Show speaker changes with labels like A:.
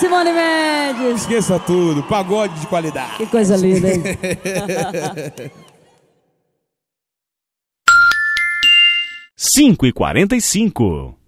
A: Simone Mendes.
B: Esqueça tudo, pagode de qualidade.
A: Que coisa linda, hein?
C: 5h45.